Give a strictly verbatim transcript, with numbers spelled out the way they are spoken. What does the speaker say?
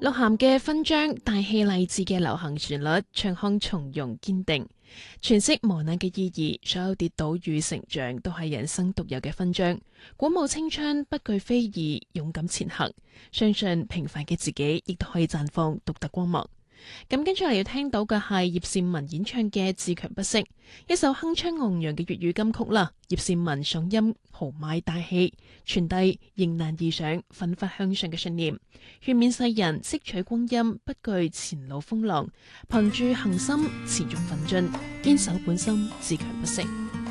鹿晗嘅勳章大氣勵志嘅流行旋律，唱腔從容堅定，詮釋磨難嘅意義。所有跌倒與成長都係人生獨有嘅勳章，鼓舞青春，不懼非議，勇敢前行。相信平凡嘅自己亦都可以綻放獨特光芒。咁跟住嚟要聽到嘅係葉倩文演唱嘅《自強不息》，一首鏗鏘昂揚嘅粵語金曲啦。葉倩文嗓音豪邁大氣，傳遞迎難而上、奮發向上嘅信念，勸勉世人識取光陰，不懼前路風浪，憑住恒心持續奮進，堅守本心，自強不息。